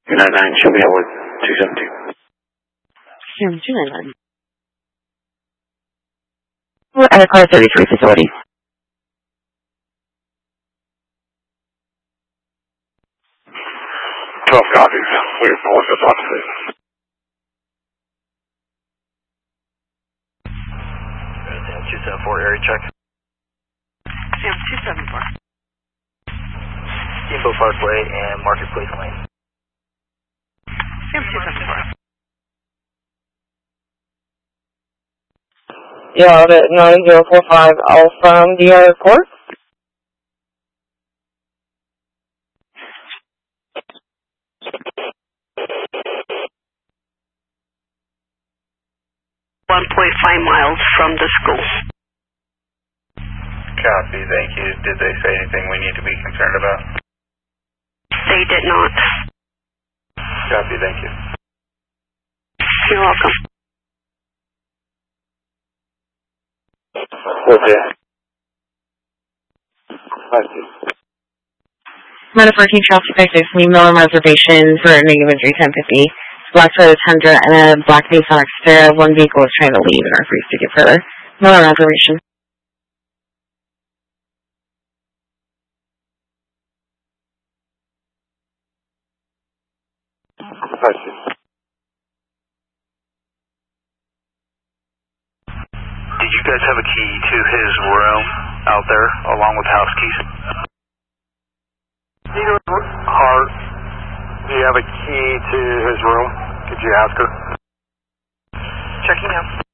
299, show me at work 272. Yeah, 299. We're at a car 33 facility. 12 copies. We're pulling this off the 274 area check. Yeah, 274. Steamboat Parkway and Marketplace Lane. Yeah, 274. Yeah, out at 9045 Alpha DR Court. .5 miles from the school. Copy, thank you. Did they say anything we need to be concerned about? They did not. Copy, thank you. You're welcome. Okay. Thank you. Meta 14 Chelsea Texas, email and reservation for negative 1050. Black Toyota Tundra and a black Nissan Xterra. One vehicle is trying to leave and are free to get further. No reservation. Thank you. Did you guys have a key to his room out there, along with house keys? Hart, do you have a key to his room? Could you ask her? Checking out.